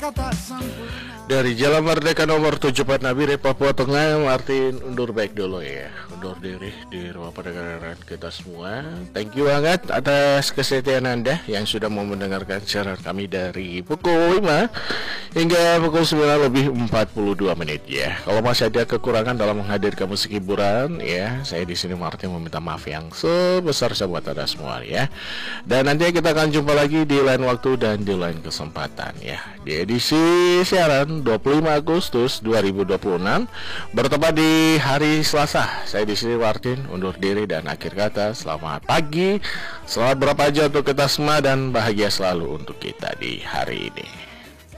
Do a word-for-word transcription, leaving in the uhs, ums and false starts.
Dari Jalan Merdeka nomor tujuh puluh empat Nabire, Papua Tengah, Martin undur baik dulu ya. Undur diri di rumah pendengaran kita semua. Thank you banget atas kesetiaan Anda yang sudah mau mendengarkan siaran kami dari pukul lima hingga pukul sembilan lebih empat puluh dua menit ya. Kalau masih ada kekurangan dalam menghadirkan musik hiburan ya, saya di sini Martin meminta maaf yang sebesar-besar buat Anda semua ya. Dan nanti kita akan jumpa lagi di lain waktu dan di lain kesempatan ya. Di edisi siaran dua puluh lima Agustus dua ribu dua puluh enam bertepat di hari Selasa. Saya di sini Martin undur diri dan akhir kata selamat pagi, selamat berapa aja untuk kita semua dan bahagia selalu untuk kita di hari ini.